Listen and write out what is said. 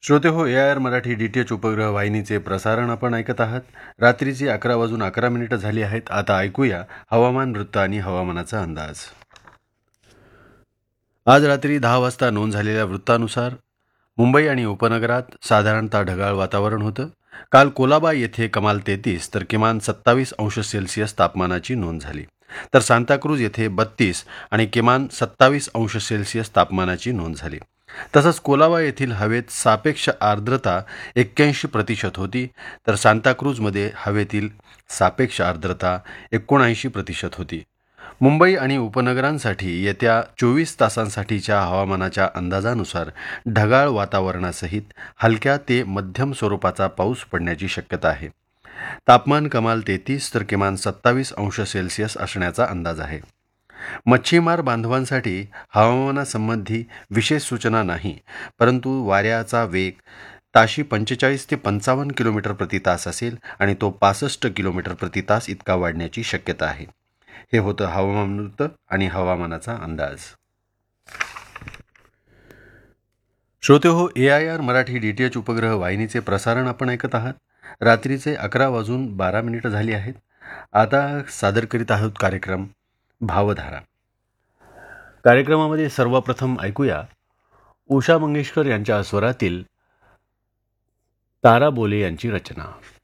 श्रोते हो, AIR Marathi DTH उपग्रह वाहिनीचे प्रसारण आपण ऐकत आहात. रात्रीची 11:11 झाली आहेत. आता ऐकूया हवामान वृत्त आणि हवामानाचा अंदाज. आज रात्री 10 वाजता नोंद झालेल्या वृत्तानुसार मुंबई आणि उपनगरात साधारणतः ढगाळ वातावरण होतं. काल कोलाबा येथे कमाल 33 तर किमान 27 अंश सेल्सिअस तापमानाची नोंद झाली. तर सांताक्रूज येथे 32 आणि किमान 27 अंश सेल्सिअस तापमानाची नोंद झाली. तसंच कोलाबा येथील हवेत सापेक्ष आर्द्रता 81% होती, तर सांताक्रूजमध्ये हवेतील सापेक्ष आर्द्रता 79% होती. मुंबई आणि उपनगरांसाठी येत्या 24 तासांसाठीच्या हवामानाच्या अंदाजानुसार ढगाळ वातावरणासहित हलक्या ते मध्यम स्वरूपाचा पाऊस पडण्याची शक्यता आहे. तापमान कमाल 33 तर किमान 27 अंश सेल्सिअस असण्याचा अंदाज आहे. मच्छीमार बांधवांसाठी हवामानासंबंधी विशेष सूचना नाही, परंतु वाऱ्याचा वेग ताशी 45 ते 55 किलोमीटर प्रति तास असेल आणि तो 65 किलोमीटर प्रति तास इतका वाढण्याची शक्यता आहे. हे होतं हवामान वृत्त आणि हवामानाचा अंदाज. श्रोते हो, AIR मराठी DTH उपग्रह वाहिनीचे प्रसारण आपण ऐकत आहात. रात्रीचे 11:12 झाली आहेत. आता सादर करीत आहोत कार्यक्रम भावधारा. कार्यक्रमामध्ये सर्वप्रथम ऐकूया उषा मंगेशकर यांच्या स्वरातील तारा बोले यांची रचना.